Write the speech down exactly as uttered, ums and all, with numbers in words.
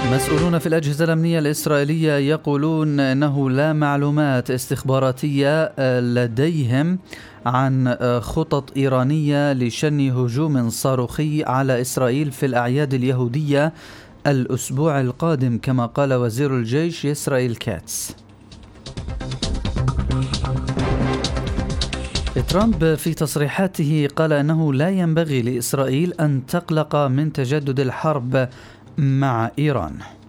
مسؤولون في الأجهزة الأمنية الإسرائيلية يقولون أنه لا معلومات استخباراتية لديهم عن خطط إيرانية لشن هجوم صاروخي على إسرائيل في الأعياد اليهودية الأسبوع القادم، كما قال وزير الجيش إسرائيل كاتس. ترامب في تصريحاته قال أنه لا ينبغي لإسرائيل أن تقلق من تجدد الحرب مع إيران.